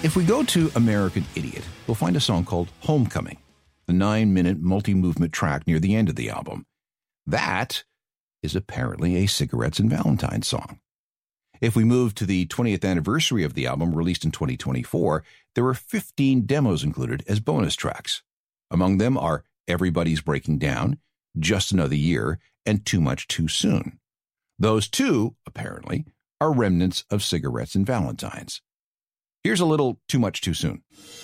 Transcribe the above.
If we go to American Idiot, we'll find a song called Homecoming, the 9-minute multi-movement track near the end of the album. That is apparently a Cigarettes and Valentine song. If we move to the 20th anniversary of the album, released in 2024, there were 15 demos included as bonus tracks. Among them are Everybody's Breaking Down, Just Another Year, and Too Much Too Soon. Those two, apparently, are remnants of Cigarettes and Valentines. Here's a little Too Much Too Soon.